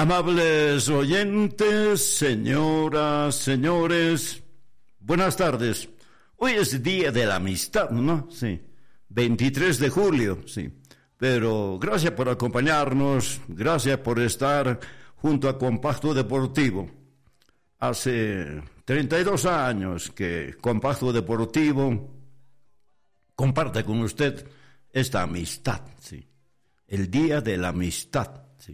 Amables oyentes, señoras, señores, buenas tardes. Hoy es Día de la Amistad, ¿no? Sí, 23 de julio, sí. Pero gracias por acompañarnos, gracias por estar junto a Compacto Deportivo. Hace 32 años que Compacto Deportivo comparte con usted esta amistad, sí. El Día de la Amistad, sí.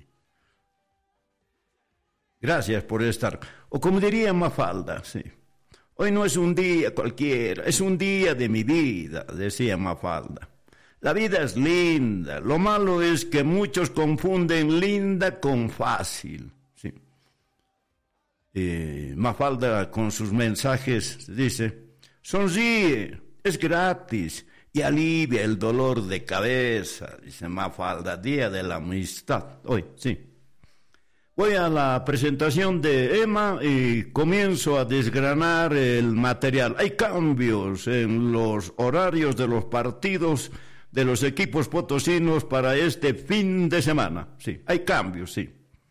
Gracias por estar. O como diría Mafalda, sí. Hoy no es un día cualquiera, es un día de mi vida, decía Mafalda. La vida es linda, lo malo es que muchos confunden linda con fácil, sí. Mafalda con sus mensajes dice, sonríe, es gratis y alivia el dolor de cabeza, dice Mafalda, Día de la Amistad, hoy, sí. Voy a la presentación de Emma y comienzo a desgranar el material. Hay cambios en los horarios de los partidos de los equipos potosinos para este fin de semana. Sí, hay cambios, sí.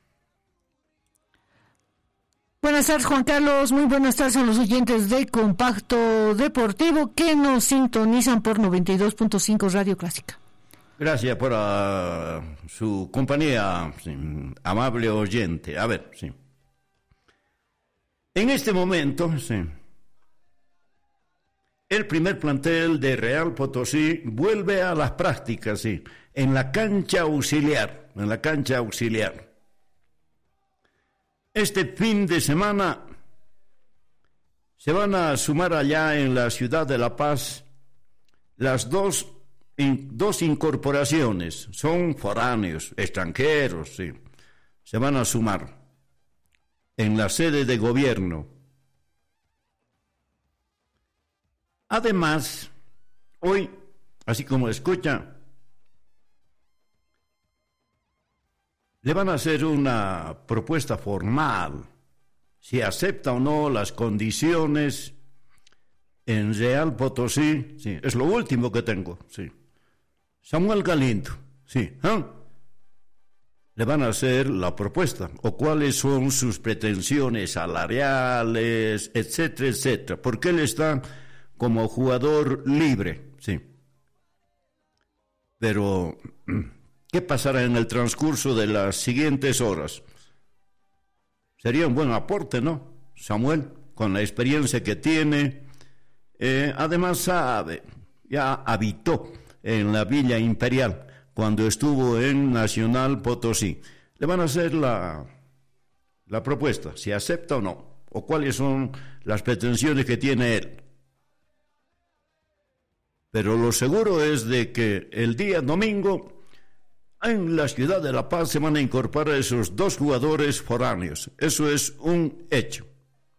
Buenas tardes, Juan Carlos. Muy buenas tardes a los oyentes de Compacto Deportivo que nos sintonizan por 92.5 Radio Clásica. Gracias por su compañía, sí, amable oyente. A ver, sí. En este momento, sí, el primer plantel de Real Potosí vuelve a las prácticas, sí, en la cancha auxiliar, Este fin de semana se van a sumar allá en la ciudad de La Paz las dos incorporaciones, son foráneos, extranjeros, sí, se van a sumar en la sede de gobierno. Además, hoy, así como escucha, le van a hacer una propuesta formal, si acepta o no las condiciones en Real Potosí, sí, es lo último que tengo, sí. Samuel Galindo, sí, le van a hacer la propuesta, o cuáles son sus pretensiones salariales, etcétera, etcétera, porque él está como jugador libre, sí. Pero, ¿qué pasará en el transcurso de las siguientes horas? Sería un buen aporte, ¿no? Samuel, con la experiencia que tiene, además sabe, ya habitó en la Villa Imperial, cuando estuvo en Nacional Potosí. Le van a hacer la propuesta, si acepta o no, o cuáles son las pretensiones que tiene él. Pero lo seguro es de que el día domingo, en la ciudad de La Paz, se van a incorporar esos dos jugadores foráneos. Eso es un hecho.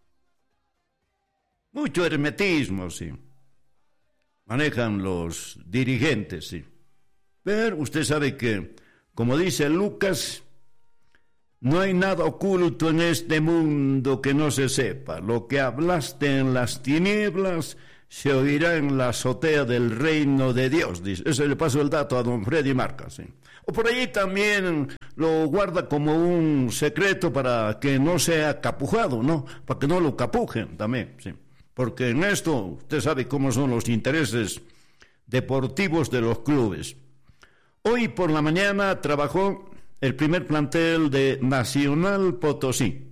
Mucho hermetismo, sí. Manejan los dirigentes, sí. Pero usted sabe que, como dice Lucas, no hay nada oculto en este mundo que no se sepa. Lo que hablaste en las tinieblas se oirá en la azotea del reino de Dios, dice. Eso le paso el dato a don Freddy Marca, sí. O por allí también lo guarda como un secreto para que no sea capujado, ¿no? Para que no lo capujen también, sí. Porque en esto, usted sabe cómo son los intereses deportivos de los clubes. Hoy por la mañana trabajó el primer plantel de Nacional Potosí.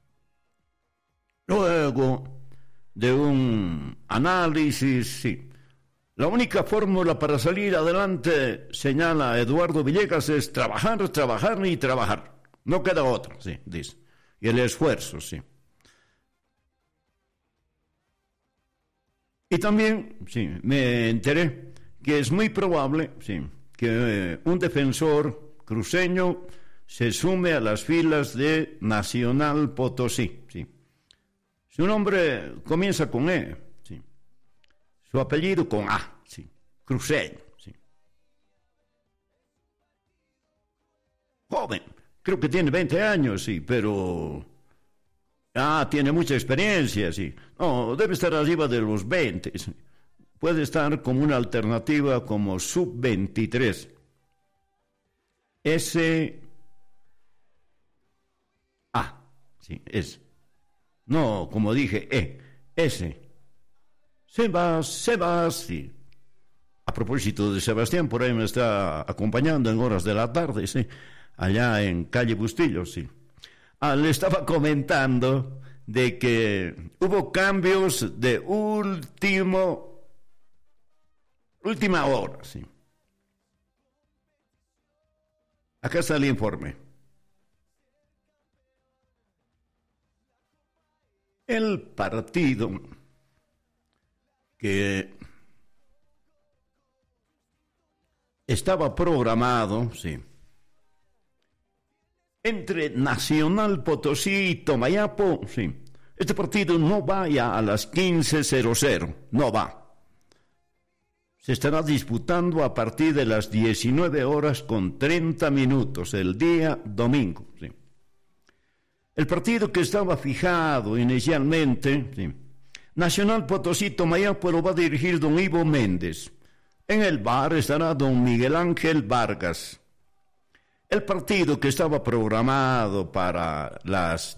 Luego de un análisis, sí. La única fórmula para salir adelante, señala Eduardo Villegas, es trabajar, trabajar y trabajar. No queda otra, sí, dice. Y el esfuerzo, sí. Y también, sí, me enteré que es muy probable, sí, que un defensor cruceño se sume a las filas de Nacional Potosí, sí. Su nombre comienza con E, sí. Su apellido con A, sí. Cruceño, sí. Joven, creo que tiene 20 años, sí, pero tiene mucha experiencia, sí. No, debe estar arriba de los 20. Sí. Puede estar como una alternativa como sub-23. Ese Sí, ese. No, como dije, ese. Sebas, sí. A propósito de Sebastián, por ahí me está acompañando en horas de la tarde, sí. Allá en calle Bustillo, sí. Le estaba comentando de que hubo cambios de última hora, sí. Acá está el informe. El partido que estaba programado, sí, entre Nacional Potosí y Tomayapo, sí. Este partido no va ya a las 15:00, no va. Se estará disputando a partir de las 19:30 el día domingo, sí. El partido que estaba fijado inicialmente, sí, Nacional Potosí Tomayapo, lo va a dirigir don Ivo Méndez. En el bar estará don Miguel Ángel Vargas. El partido que estaba programado para las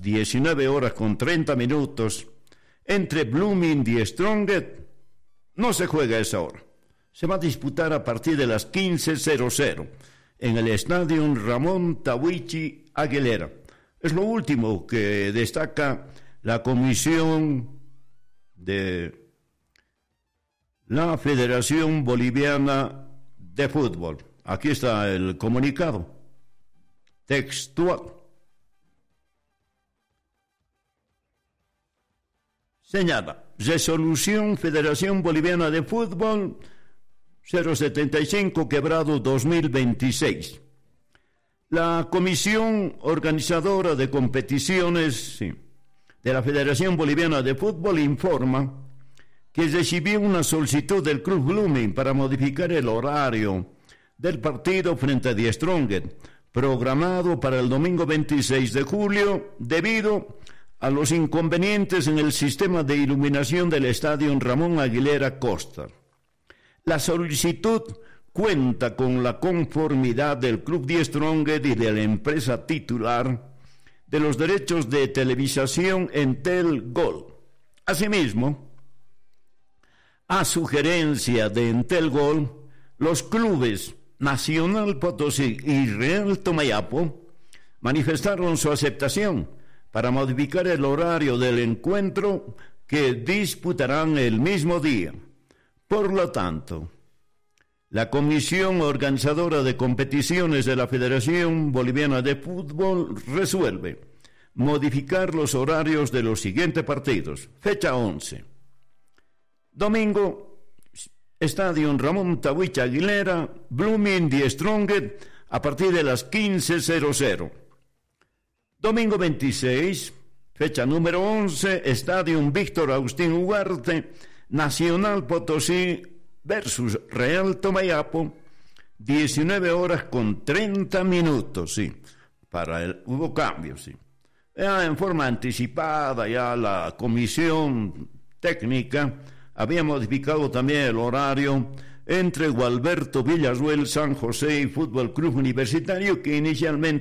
19:30 entre Blooming y Stronghead no se juega a esa hora. Se va a disputar a partir de las 15:00 en el estadio Ramón Tahuichi Aguilera. Es lo último que destaca la Comisión de la Federación Boliviana de Fútbol. Aquí está el comunicado textual. Señala: Resolución Federación Boliviana de Fútbol 075 quebrado 2026. La Comisión Organizadora de Competiciones, sí, de la Federación Boliviana de Fútbol informa que recibió una solicitud del Club Blooming para modificar el horario del partido frente a Die Stronghead, programado para el domingo 26 de julio, debido a los inconvenientes en el sistema de iluminación del estadio Ramón Aguilera Costa. La solicitud cuenta con la conformidad del Club Die Stronghead y de la empresa titular de los derechos de televisación Entel Gol. Asimismo, a sugerencia de Entel Gol, los clubes Nacional Potosí y Real Tomayapo manifestaron su aceptación para modificar el horario del encuentro que disputarán el mismo día. Por lo tanto, la Comisión Organizadora de Competiciones de la Federación Boliviana de Fútbol resuelve modificar los horarios de los siguientes partidos. Fecha 11. Domingo, estadio Ramón Tahuichi Aguilera, Blooming Die Stronghead, a partir de las 15:00. Domingo 26, fecha número 11, estadio Víctor Agustín Ugarte, Nacional Potosí versus Real Tomayapo, 19:30, sí. Hubo cambios, sí. Ya en forma anticipada, ya la comisión técnica había modificado también el horario entre Gualberto Villarruel San José y Fútbol Club Universitario, que inicialmente